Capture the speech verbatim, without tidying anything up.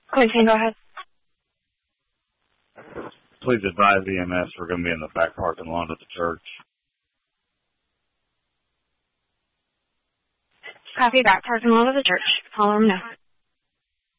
Okay, go ahead. Please advise E M S we're going to be in the back parking lot of the church. Copy, back parking lot of the church. I'll let them know.